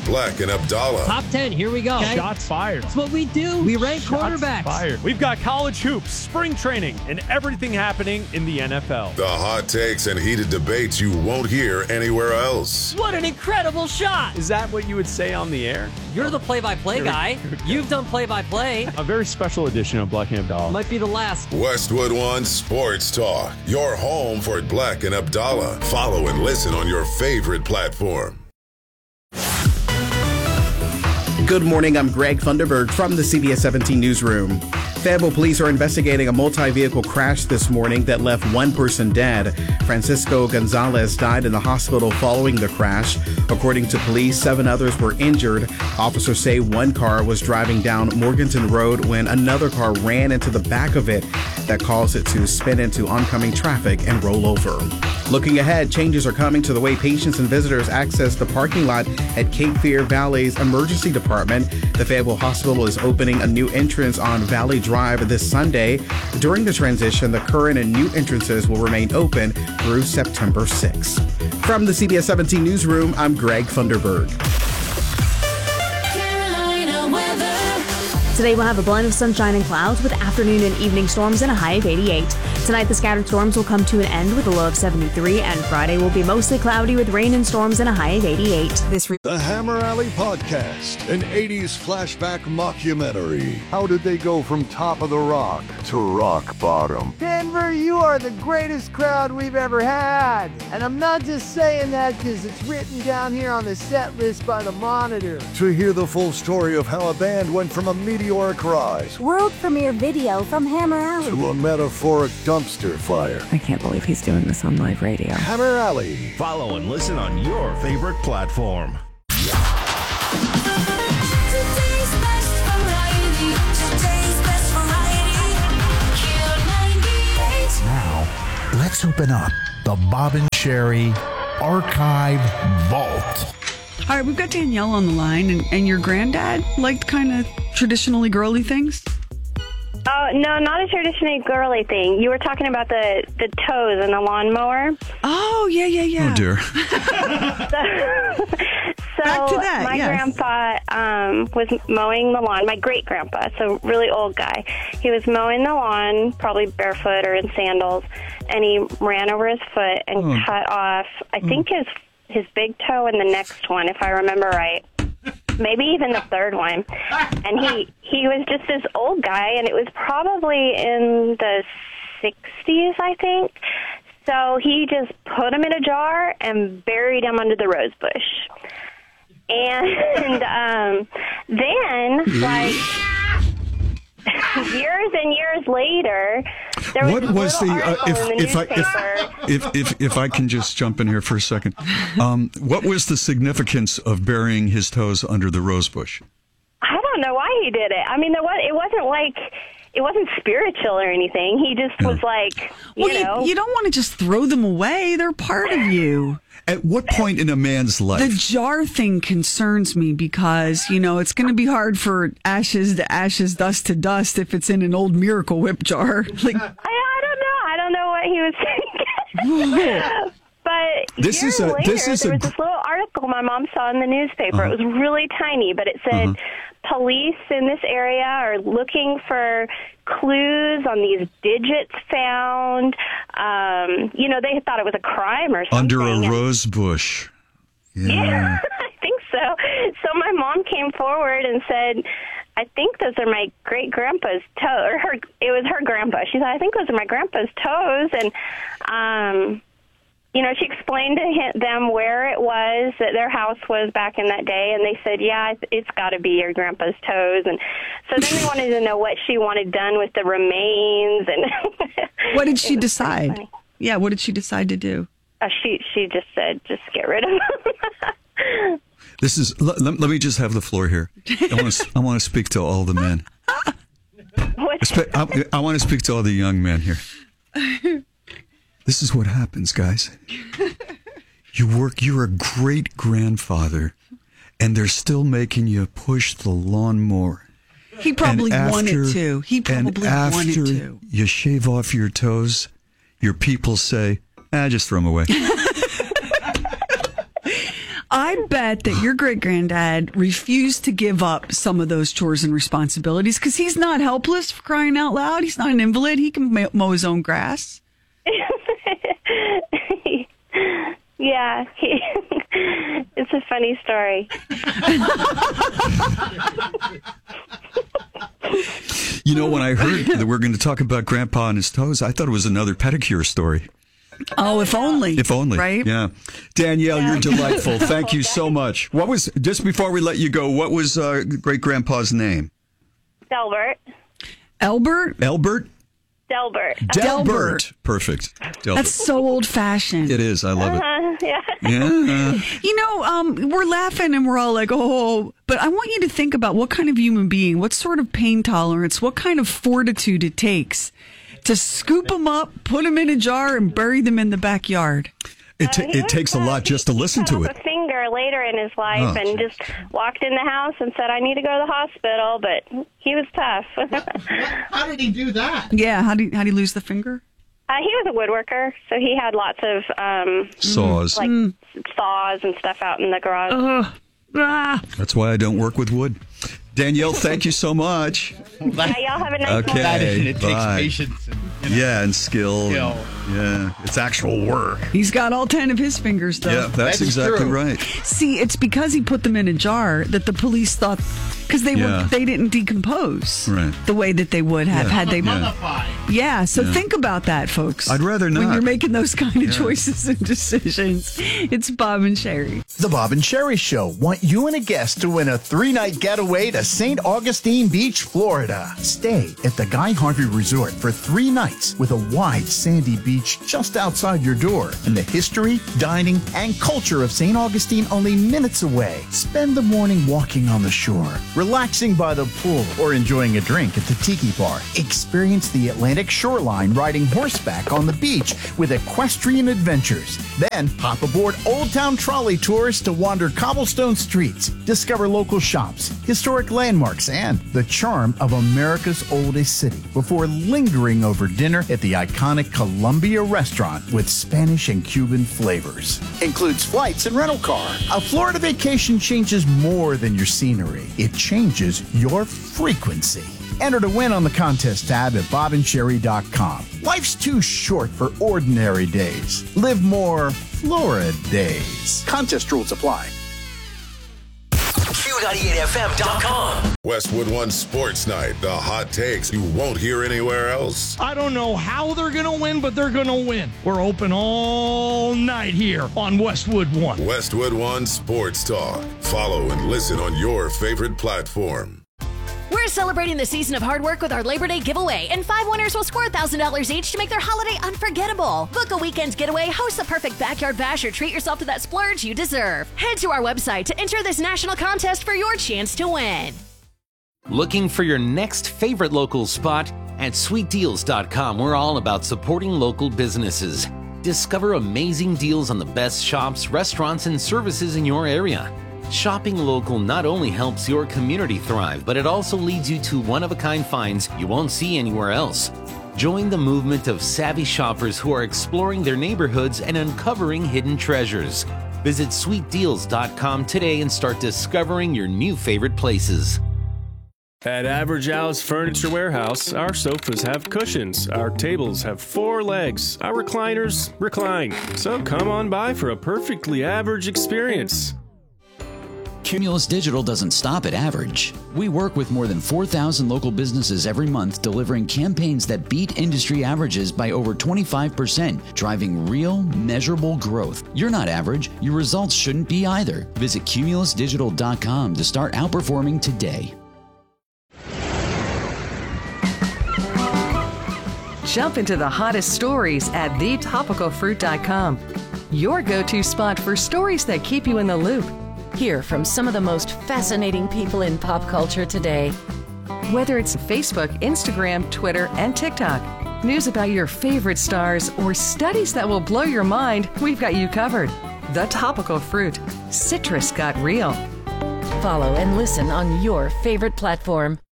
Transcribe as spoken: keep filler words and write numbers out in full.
Black and Abdallah. Top ten, here we go. Okay. Shots fired. That's what we do. We rank Shots quarterbacks. Fired. We've got college hoops, spring training, and everything happening in the N F L. The hot takes and heated debates you won't hear anywhere else. What an incredible shot. Is that what you would say on the air? You're the play-by-play guy. You've done play-by-play. A very special edition of Black and Abdallah. Might be the last. Westwood One Sports Talk. Your home for Black and Abdallah. Follow and listen on your favorite platform. Good morning, I'm Greg Thunderberg from the C B S seventeen Newsroom. Fayetteville police are investigating a multi-vehicle crash this morning that left one person dead. Francisco Gonzalez died in the hospital following the crash. According to police, seven others were injured. Officers say one car was driving down Morganton Road when another car ran into the back of it. That caused it to spin into oncoming traffic and roll over. Looking ahead, changes are coming to the way patients and visitors access the parking lot at Cape Fear Valley's emergency department. The Fayetteville Hospital is opening a new entrance on Valley Drive this Sunday. During the transition, the current and new entrances will remain open through September sixth. From the C B S seventeen Newsroom, I'm Greg Thunderberg. Today we'll have a blend of sunshine and clouds with afternoon and evening storms and a high of eighty-eight. Tonight the scattered storms will come to an end with a low of seventy-three, and Friday will be mostly cloudy with rain and storms and a high of eighty-eight. This re- The Hammer Alley Podcast, an eighties flashback mockumentary. How did they go from top of the rock to rock bottom? Denver, you are the greatest crowd we've ever had. And I'm not just saying that because it's written down here on the set list by the Monitor. To hear the full story of how a band went from a meteoric rise world premiere video from Hammer Alley to a metaphoric dumpster fire. I can't believe he's doing this on live radio. Hammer Alley. Follow and listen on your favorite platform. Today's best variety. Today's best variety. Q ninety-eight. Now, let's open up the Bob and Sherry Archive Vault. All right, we've got Danielle on the line, and, and your granddad liked kind of traditionally girly things? Oh, no, not a traditionally girly thing. You were talking about the, the toes and the lawnmower. Oh, yeah, yeah, yeah. Oh, dear. so so Back to that, my yes. grandpa um, was mowing the lawn. My great-grandpa, so really old guy. He was mowing the lawn, probably barefoot or in sandals, and he ran over his foot and Oh. cut off, I think, his his big toe and the next one, if I remember right. Maybe even the third one. And he, he was just this old guy, and it was probably in the sixties, I think. So he just put him in a jar and buried him under the rose bush. And um, then, like, years and years later, there was What a was the little uh, article in the if if I newspaper. if, if if if I can just jump in here for a second, um, what was the significance of burying his toes under the rose bush? I don't know why he did it. I mean, there was, it wasn't like, it wasn't spiritual or anything. He just was like, you well, know. You, you don't want to just throw them away. They're part of you. At what point in a man's life? The jar thing concerns me because, you know, it's going to be hard for ashes to ashes, dust to dust if it's in an old Miracle Whip jar. Like, I, I don't know. I don't know what he was thinking. But This years is a- later, this is there a was gr- this little article my mom saw in the newspaper. Uh-huh. It was really tiny, but it said, Uh-huh. police in this area are looking for clues on these digits found. Um, you know, they thought it was a crime or something. Under a and- rose bush. Yeah. Yeah, I think so. So my mom came forward and said, I think those are my great-grandpa's toes. Or her, it was her grandpa. She said, I think those are my grandpa's toes. And, um, you know, she explained to him, them where it was that their house was back in that day. And they said, yeah, it's got to be your grandpa's toes. And so then they wanted to know what she wanted done with the remains. And what did she It was decide? pretty funny. Yeah, what did she decide to do? Uh, she, she just said, just get rid of them. This is. Let, let me just have the floor here. I want to. I want to speak to all the men. Espe- I, I want to speak to all the young men here. This is what happens, guys. You work. You're a great grandfather, and they're still making you push the lawnmower. He probably And wanted after- to. He probably and wanted after to. you shave off your toes, your people say, "Ah, just throw them away." I bet that your great granddad refused to give up some of those chores and responsibilities because he's not helpless, for crying out loud. He's not an invalid. He can ma- mow his own grass. Yeah, he, it's a funny story. You know, when I heard that we're going to talk about Grandpa and his toes, I thought it was another pedicure story. Oh, if only. If only. Right? Yeah. Danielle, Yeah. you're delightful. Thank you so much. What was, just before we let you go, what was uh, great grandpa's name? Delbert. Elbert? Elbert? Delbert. Delbert. Perfect. Delbert. That's so old-fashioned. It is. I love it. Uh-huh, yeah. Yeah. You know, um, we're laughing and we're all like, oh, but I want you to think about what kind of human being, what sort of pain tolerance, what kind of fortitude it takes to scoop them up, put them in a jar, and bury them in the backyard. It, ta- Uh, he it was takes a tough. lot just to He listen cut to off it. a finger later in his life Oh, and just walked in the house and said, I need to go to the hospital, but he was tough. How did he do that? Yeah, how do you, how do you lose the finger? Uh, he was a woodworker, so he had lots of um, Saws. like saws and stuff out in the garage. Ugh. Ah. That's why I don't work with wood. Danielle, thank you so much. Yeah, y'all have a nice Okay. That is, it takes bye. patience. And, you know, Yeah, and skill. Skill. Yeah, it's actual work. He's got all ten of his fingers, though. Yeah, that's That is exactly true. right. See, it's because he put them in a jar that the police thought, because they Yeah. were they didn't decompose Right. the way that they would have Yeah. had they. Yeah. Mummified. Yeah, so Yeah. think about that, folks. I'd rather When not. you're making those kind of Yeah. choices and decisions. It's Bob and Sherry. The Bob and Sherry Show want you and a guest to win a three-night getaway to Saint Augustine Beach, Florida. Stay at the Guy Harvey Resort for three nights with a wide sandy beach just outside your door and the history, dining, and culture of Saint Augustine only minutes away. Spend the morning walking on the shore, relaxing by the pool, or enjoying a drink at the Tiki Bar. Experience the Atlantic shoreline riding horseback on the beach with equestrian adventures. Then hop aboard Old Town Trolley tours to wander cobblestone streets, discover local shops, historic landmarks, and the charm of America's oldest city before lingering over dinner at the iconic Columbia restaurant with Spanish and Cuban flavors. Includes flights and rental car. A Florida vacation changes more than your scenery. It changes your frequency. Enter to win on the contest tab at bob and sherry dot com. Life's too short for ordinary days. Live more Florida days. Contest rules apply. Q ninety-eight F M dot com. Westwood One Sports Night, the hot takes you won't hear anywhere else. I don't know how they're going to win, but they're going to win. We're open all night here on Westwood One. Westwood One Sports Talk. Follow and listen on your favorite platform. We're celebrating the season of hard work with our Labor Day giveaway, and five winners will score one thousand dollars each to make their holiday unforgettable. Book a weekend getaway, host the perfect backyard bash, or treat yourself to that splurge you deserve. Head to our website to enter this national contest for your chance to win. Looking for your next favorite local spot? At sweet deals dot com, we're all about supporting local businesses. Discover amazing deals on the best shops, restaurants, and services in your area. Shopping local not only helps your community thrive, but it also leads you to one-of-a-kind finds you won't see anywhere else. Join the movement of savvy shoppers who are exploring their neighborhoods and uncovering hidden treasures. Visit sweet deals dot com today and start discovering your new favorite places. At Average Al's Furniture Warehouse, our sofas have cushions, our tables have four legs, our recliners recline. So come on by for a perfectly average experience. Cumulus Digital doesn't stop at average. We work with more than four thousand local businesses every month, delivering campaigns that beat industry averages by over twenty-five percent, driving real, measurable growth. You're not average. Your results shouldn't be either. Visit cumulus digital dot com to start outperforming today. Jump into the hottest stories at the topical fruit dot com. Your go-to spot for stories that keep you in the loop. Hear from some of the most fascinating people in pop culture today. Whether it's Facebook, Instagram, Twitter, and TikTok, news about your favorite stars, or studies that will blow your mind, we've got you covered. The Topical Fruit. Citrus got real. Follow and listen on your favorite platform.